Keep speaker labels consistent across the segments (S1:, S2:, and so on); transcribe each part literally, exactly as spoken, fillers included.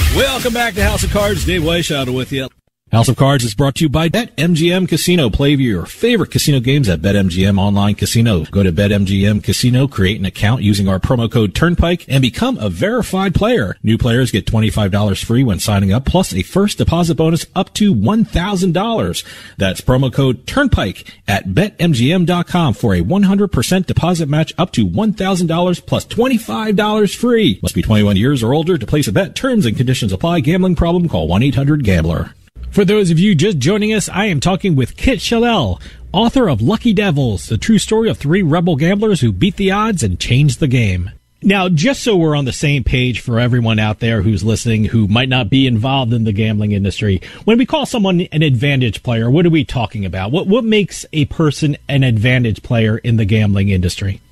S1: Welcome back to House of Cards. Dave Weishaupt with you. House of Cards is brought to you by BetMGM Casino. Play your favorite casino games at BetMGM Online Casino. Go to BetMGM Casino, create an account using our promo code Turnpike, and become a verified player. New players get twenty-five dollars free when signing up, plus a first deposit bonus up to one thousand dollars. That's promo code Turnpike at Bet M G M dot com for a one hundred percent deposit match up to one thousand dollars plus twenty-five dollars free. Must be twenty-one years or older to place a bet. Terms and conditions apply. Gambling problem? Call one eight hundred gambler. For those of you just joining us, I am talking with Kit Chellel, author of Lucky Devils, the true story of three rebel gamblers who beat the odds and changed the game. Now, just so we're on the same page for everyone out there who's listening who might not be involved in the gambling industry, when we call someone an advantage player, what are we talking about? What what makes a person an advantage player in the gambling industry?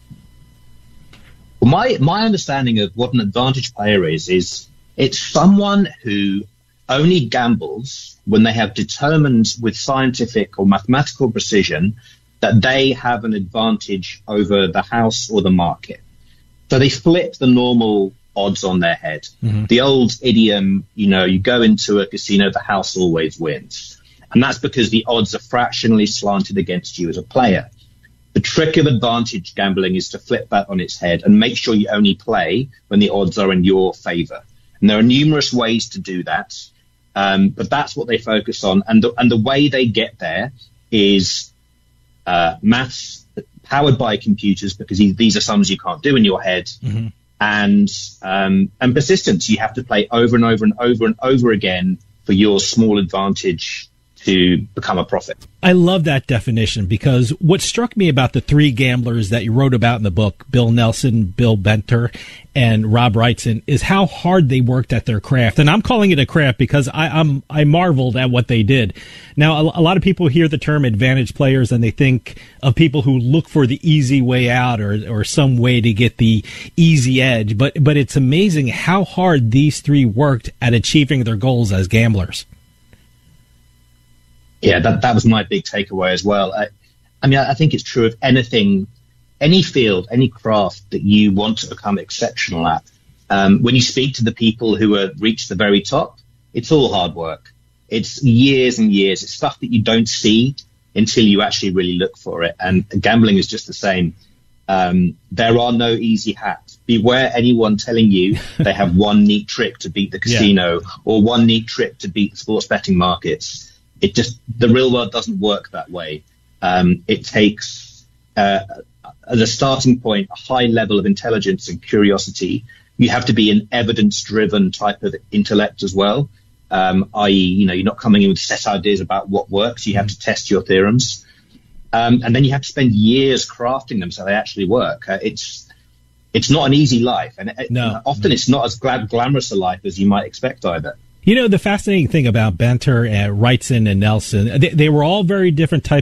S2: Well, my my understanding of what an advantage player is, is it's someone who only gambles when they have determined with scientific or mathematical precision that they have an advantage over the house or the market. So they flip the normal odds on their head. Mm-hmm. The old idiom, you know, you go into a casino, the house always wins. And that's because the odds are fractionally slanted against you as a player. The trick of advantage gambling is to flip that on its head and make sure you only play when the odds are in your favor. And there are numerous ways to do that. Um, but that's what they focus on. And the, and the way they get there is uh, maths powered by computers, because these are sums you can't do in your head, mm-hmm. and um, and persistence. You have to play over and over and over and over again for your small advantage to become a profit.
S1: I love that definition, because what struck me about the three gamblers that you wrote about in the book, Bill Nelson, Bill Benter, and Rob Wrightson, is how hard they worked at their craft. And I'm calling it a craft because I, I'm, I marveled at what they did. Now, a, a lot of people hear the term advantage players and they think of people who look for the easy way out, or, or some way to get the easy edge. But, but it's amazing how hard these three worked at achieving their goals as gamblers.
S2: Yeah, that, that was my big takeaway as well. I, I mean, I think it's true of anything, any field, any craft that you want to become exceptional at. Um, when you speak to the people who have reached the very top, it's all hard work. It's years and years. It's stuff that you don't see until you actually really look for it. And gambling is just the same. Um, there are no easy hacks. Beware anyone telling you they have one neat trick to beat the casino, yeah. or one neat trick to beat the sports betting markets. It just, the real world doesn't work that way. Um, it takes, uh, as a starting point, a high level of intelligence and curiosity. You have to be an evidence-driven type of intellect as well. Um, that is, you know, you're not coming in with set ideas about what works. You have to test your theorems. Um, and then you have to spend years crafting them so they actually work. Uh, it's, it's not an easy life. And it,
S1: no,
S2: often
S1: no.
S2: it's not as glad, glamorous a life as you might expect either.
S1: You know, the fascinating thing about Benter and Wrightson and Nelson, they, they were all very different types